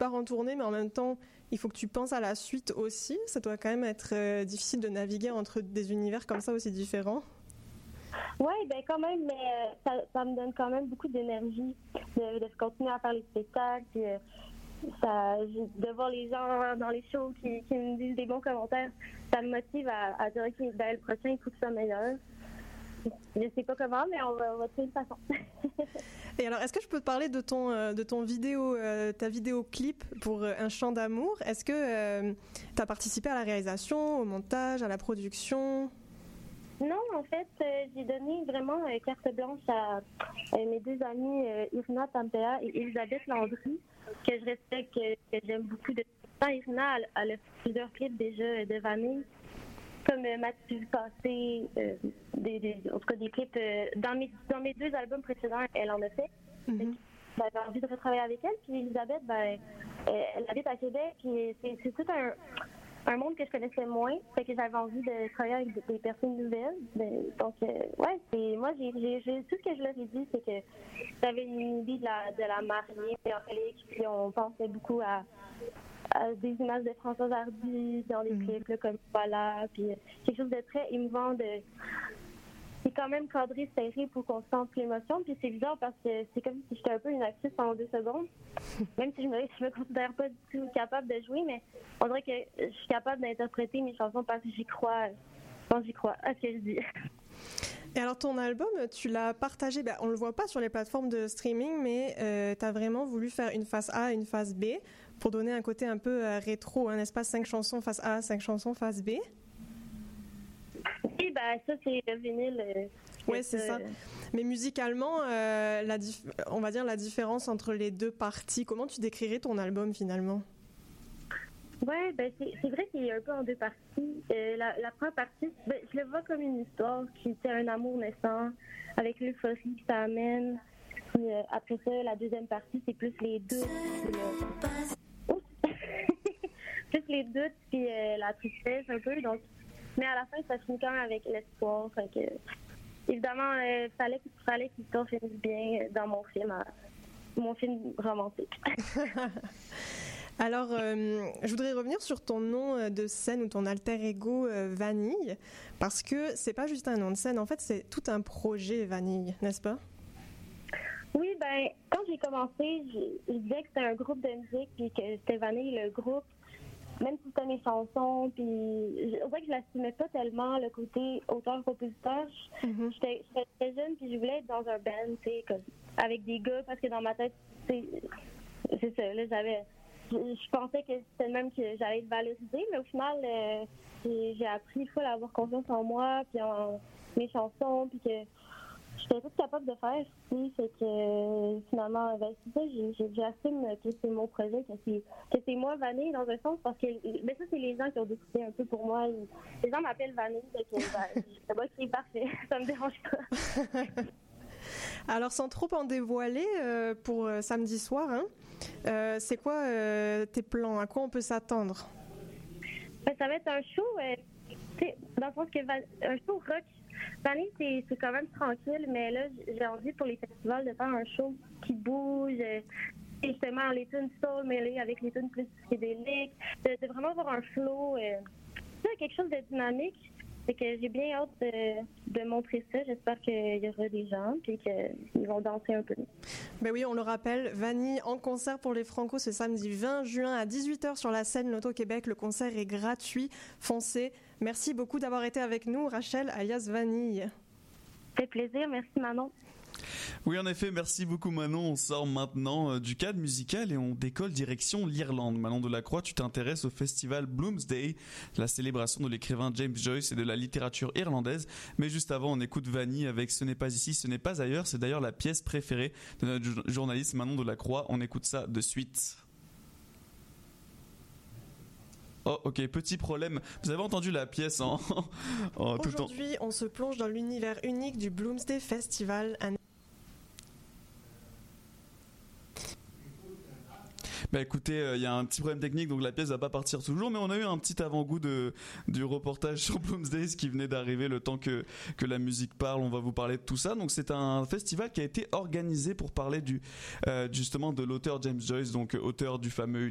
pars en tournée, mais en même temps, il faut que tu penses à la suite aussi. Ça doit quand même être difficile de naviguer entre des univers comme ça aussi différents. Oui, ben quand même, mais ça me donne quand même beaucoup d'énergie de continuer à faire les spectacles. Puis, de voir les gens dans les shows qui me disent des bons commentaires, ça me motive à dire que le prochain, il faut que ça soit meilleur. Je sais pas comment, mais on va trouver une façon. Et alors, est-ce que je peux te parler de ton vidéo, ta vidéoclip pour Un chant d'amour? Est-ce que tu as participé à la réalisation, au montage, à la production? Non, en fait, j'ai donné vraiment carte blanche à mes deux amies, Irina Tampea et Elisabeth Landry, que je respecte, que j'aime beaucoup de temps. Irina, elle a fait plusieurs clips déjà de Vanille, comme Mathieu Passé, en tout cas des clips. Dans mes deux albums précédents, elle en a fait. Mm-hmm. J'avais envie de retravailler avec elle. Puis Elisabeth, elle habite à Québec, puis c'est tout un monde que je connaissais moins, fait que j'avais envie de travailler avec des personnes nouvelles. Donc, moi, j'ai tout ce que je leur ai dit, c'est que j'avais une idée de la mariée théorique, puis on pensait beaucoup à des images de Françoise Hardy dans les clips, là, comme voilà, puis quelque chose de très émouvant, c'est quand même cadré, serré pour qu'on sente l'émotion. Puis c'est bizarre parce que c'est comme si j'étais un peu une actrice pendant 2 secondes. Même si je me considère pas du tout capable de jouer, mais on dirait que je suis capable d'interpréter mes chansons parce que j'y crois. J'y crois à ce que je dis. Et alors ton album, tu l'as partagé, on le voit pas sur les plateformes de streaming, mais tu as vraiment voulu faire une face A et une face B pour donner un côté un peu rétro, n'est-ce pas? 5 chansons face A, 5 chansons face B. Oui, ça c'est le vinyle. Oui, c'est ça. Mais musicalement, on va dire la différence entre les deux parties, comment tu décrirais ton album finalement? Oui, c'est vrai qu'il est un peu en 2 parties. La première partie, je le vois comme une histoire qui était un amour naissant, avec l'euphorie que ça amène. Puis, après ça, la deuxième partie, c'est plus les doutes. Plus les doutes, puis la tristesse un peu. Donc, mais à la fin, ça finit quand même avec l'espoir. Fait que, évidemment, il fallait que l'histoire finisse bien dans mon film romantique. Alors, je voudrais revenir sur ton nom de scène ou ton alter ego Vanille, parce que c'est pas juste un nom de scène, en fait, c'est tout un projet Vanille, n'est-ce pas? Oui, quand j'ai commencé, je disais que c'était un groupe de musique, puis que c'était Vanille le groupe. Même si c'était mes chansons, puis je dirais que je l'assumais pas tellement, le côté auteur-compositeur. J'étais très jeune, puis je voulais être dans un band, tu sais, avec des gars, parce que dans ma tête, c'est ça, là, je pensais que c'était le même que j'allais être valorisée, mais au final, j'ai appris une fois à avoir confiance en moi, puis en mes chansons, puis que j'étais toute capable de faire. Puis, fait que finalement, c'est ça, j'assume que c'est mon projet, que c'est moi Vanille dans un sens, parce que ça, c'est les gens qui ont décidé un peu pour moi. Les gens m'appellent Vanille, fait que c'est parfait, ça me dérange pas. Alors, sans trop en dévoiler pour samedi soir, c'est quoi tes plans? À quoi on peut s'attendre? Ça va être un show, dans le sens que un show rock. Vanille, c'est quand même tranquille, mais là, j'ai envie pour les festivals de faire un show qui bouge, justement les tunes soul mêlées avec les tunes plus psychédéliques, de vraiment avoir un flow, quelque chose de dynamique. Fait que j'ai bien hâte de montrer ça. J'espère qu'il y aura des gens et qu'ils vont danser un peu. Ben oui, on le rappelle, Vanille en concert pour les Franco ce samedi 20 juin à 18h sur la scène Loto-Québec. Le concert est gratuit. Foncez. Merci beaucoup d'avoir été avec nous, Rachel alias Vanille. Ça fait plaisir. Merci Manon. Oui, en effet, merci beaucoup Manon. On sort maintenant du cadre musical et on décolle direction l'Irlande. Manon Delacroix, tu t'intéresses au festival Bloomsday, la célébration de l'écrivain James Joyce et de la littérature irlandaise. Mais juste avant, on écoute Vanille avec Ce n'est pas ici, ce n'est pas ailleurs. C'est d'ailleurs la pièce préférée de notre journaliste Manon Delacroix. On écoute ça de suite. Oh, ok, petit problème. Vous avez entendu la pièce en tout le temps. Aujourd'hui, on se plonge dans l'univers unique du Bloomsday Festival. Écoutez, y a un petit problème technique, donc la pièce va pas partir toujours, mais on a eu un petit avant-goût du reportage sur Bloomsday qui venait d'arriver le temps que la musique parle. On va vous parler de tout ça. Donc c'est un festival qui a été organisé pour parler justement de l'auteur James Joyce, donc auteur du fameux